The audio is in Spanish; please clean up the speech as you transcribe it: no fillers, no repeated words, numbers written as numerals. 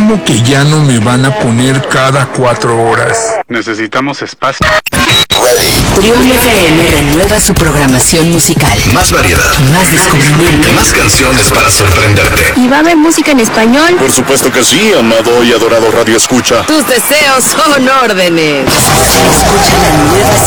¿Cómo que ya no me van a poner cada 4 horas? Necesitamos espacio. Trión FM renueva su programación musical. Más variedad, Más descubrimiento. más canciones para sorprenderte. ¿Y va a haber música en español? Por supuesto que sí, amado y adorado Radio Escucha. Tus deseos son órdenes. Escucha la nueva